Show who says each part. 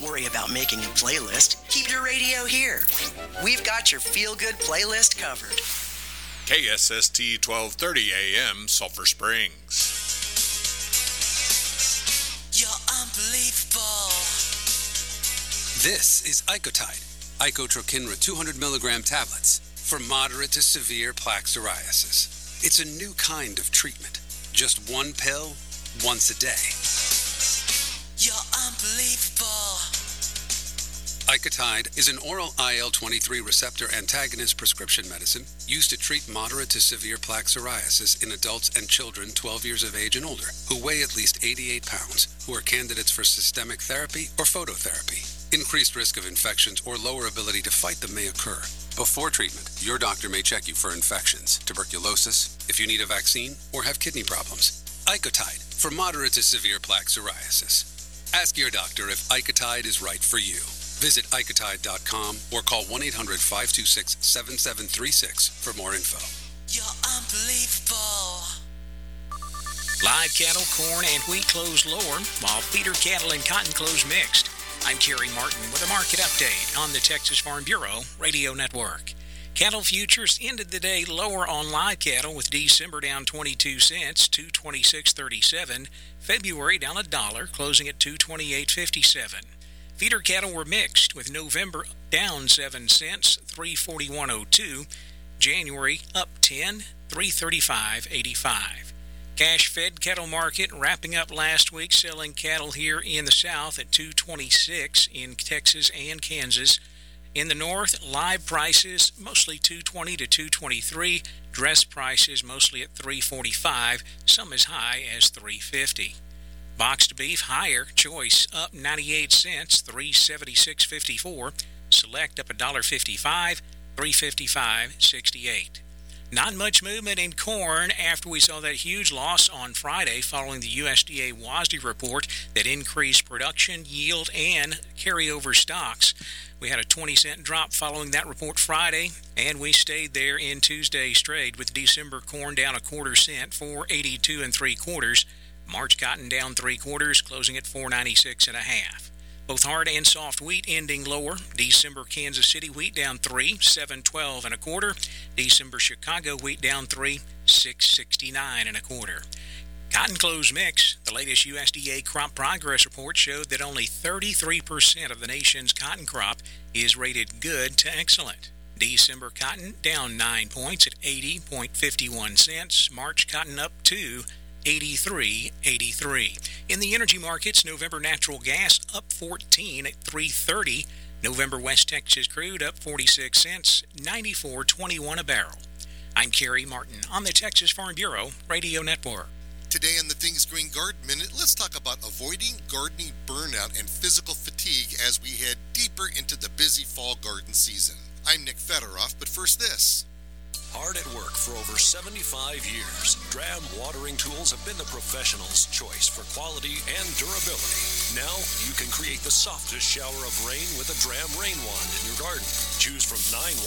Speaker 1: worry about making a playlist. Keep your radio here. We've got your feel-good playlist covered.
Speaker 2: KSST 1230 AM, Sulphur Springs.
Speaker 3: You're unbelievable.
Speaker 4: This is Icotide, Icotrokinra 200 milligram tablets for moderate to severe plaque psoriasis. It's a new kind of treatment. Just one pill, once a day.
Speaker 3: You're unbelievable.
Speaker 4: Icotide is an oral IL-23 receptor antagonist prescription medicine used to treat moderate to severe plaque psoriasis in adults and children 12 years of age and older who weigh at least 88 pounds, who are candidates for systemic therapy or phototherapy. Increased risk of infections or lower ability to fight them may occur. Before treatment, your doctor may check you for infections, tuberculosis, if you need a vaccine, or have kidney problems. Icotide for moderate to severe plaque psoriasis. Ask your doctor if Icotide is right for you. Visit Icotide.com or call 1-800-526-7736 for more info.
Speaker 3: You're unbelievable.
Speaker 5: Live cattle, corn, and wheat close lower, while feeder cattle and cotton close mixed. I'm Kerry Martin with a market update on the Texas Farm Bureau Radio Network. Cattle futures ended the day lower on live cattle, with December down 22 cents, $226.37. February down $1, closing at $228.57. Feeder cattle were mixed, with November down 7 cents, $341.02. January up 10, $335.85. Cash-fed cattle market wrapping up last week, selling cattle here in the south at $226 in Texas and Kansas. In the north, live prices mostly $220 to $223. Dress prices mostly at $345, some as high as $350. Boxed beef higher, choice up 98 cents, $376.54. Select up $1.55, $355.68. Not much movement in corn after we saw that huge loss on Friday following the USDA WASDE report that increased production, yield, and carryover stocks. We had a 20-cent drop following that report Friday, and we stayed there in Tuesday's trade with December corn down a quarter cent, $4.82 3/4. March cotton down 3/4, closing at $4.96 1/2. Both hard and soft wheat ending lower. December Kansas City wheat down 3, $7.12 1/4. December Chicago wheat down 3, $6.69 1/4. Cotton close mix. The latest USDA crop progress report showed that only 33% of the nation's cotton crop is rated good to excellent. December cotton down 9 points at 80.51 cents. March cotton up 2, 83.83. In the energy markets, November natural gas up 14 at $3.30. November West Texas crude up 46 cents, $94.21 a barrel. I'm Kerry Martin on the Texas Farm Bureau Radio Network.
Speaker 6: Today on the Things Green Garden Minute, let's talk about avoiding gardening burnout and physical fatigue as we head deeper into the busy fall garden season. I'm Nick Federoff, but first this.
Speaker 7: Hard at work for over 75 years, Dram watering tools have been the professional's choice for quality and durability. Now you can create the softest shower of rain with a Dram rain wand in your garden. Choose from 9